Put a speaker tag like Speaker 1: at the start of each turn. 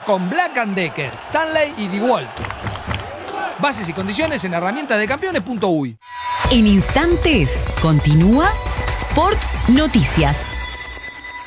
Speaker 1: con Black & Decker, Stanley y DeWalt. Bases y condiciones en herramientasdecampeones.uy.
Speaker 2: En instantes, continúa Sport Noticias.